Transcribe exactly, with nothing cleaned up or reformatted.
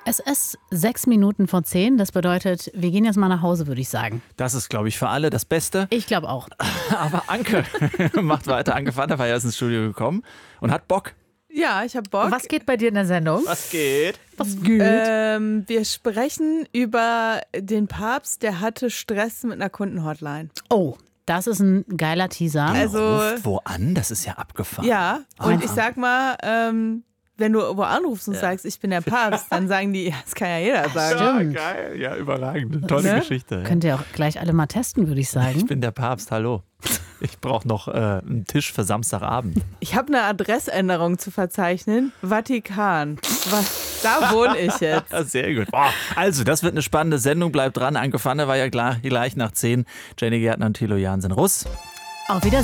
Es ist sechs Minuten vor zehn. Das bedeutet, wir gehen jetzt mal nach Hause, würde ich sagen. Das ist, glaube ich, für alle das Beste. Ich glaube auch. Aber Anke macht weiter. Anke Van der war ja ins Studio gekommen und hat Bock. Ja, ich habe Bock. Was geht bei dir in der Sendung? Was geht? Was geht? Ähm, wir sprechen über den Papst, der hatte Stress mit einer Kundenhotline. Oh, das ist ein geiler Teaser. Also, Ruft wo an? Das ist ja abgefahren. Ja, und Ah. ich sag mal, ähm, wenn du wo anrufst und Ja. sagst, ich bin der Papst, dann sagen die, ja, das kann ja jeder sagen. Ja, Stimmt. geil. Ja, überragend. Tolle Ne? Geschichte. Ja. Könnt ihr auch gleich alle mal testen, würde ich Ich sagen. bin der Papst, hallo. Ich brauche noch äh, einen Tisch für Samstagabend. Ich habe eine Adressänderung zu verzeichnen. Vatikan. Was, da wohne ich jetzt. Ja, sehr gut. Boah. Also, das wird eine spannende Sendung. Bleibt dran. Anke Van der war ja klar, gleich nach zehn. Jenny Gärtner und Thilo Jansen Russ. Auf Wiedersehen.